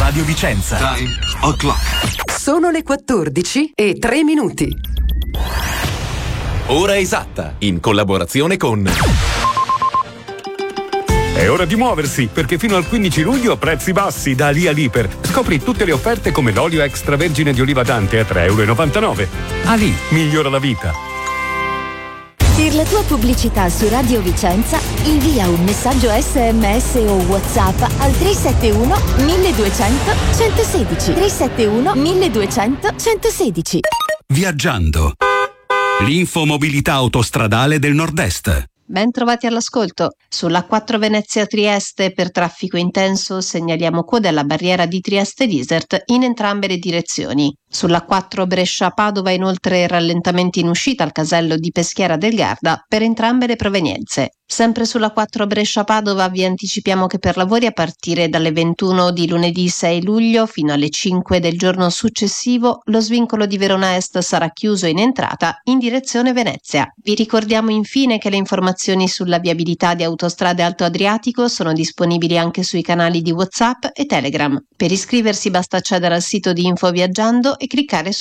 Radio Vicenza. Time o'clock. Sono le 14:03. Ora esatta, in collaborazione con... È ora di muoversi, perché fino al 15 luglio prezzi bassi da Ali Aliper. Scopri tutte le offerte come l'olio extravergine di oliva Dante a €3,99. Ali migliora la vita. Per la tua pubblicità su Radio Vicenza invia un messaggio SMS o WhatsApp al 371 1200 116. 371 1200 116. Viaggiando. L'infomobilità autostradale del Nord-Est. Ben trovati all'ascolto. Sulla 4 Venezia-Trieste per traffico intenso segnaliamo coda alla barriera di Trieste-Desert in entrambe le direzioni. Sulla 4 Brescia-Padova inoltre rallentamenti in uscita al casello di Peschiera del Garda per entrambe le provenienze. Sempre sulla 4 Brescia-Padova vi anticipiamo che per lavori a partire dalle 21 di lunedì 6 luglio fino alle 5 del giorno successivo lo svincolo di Verona Est sarà chiuso in entrata in direzione Venezia. Vi ricordiamo infine che le informazioni sulla viabilità di Autostrade Alto Adriatico sono disponibili anche sui canali di WhatsApp e Telegram. Per iscriversi basta accedere al sito di Info Viaggiando e cliccare su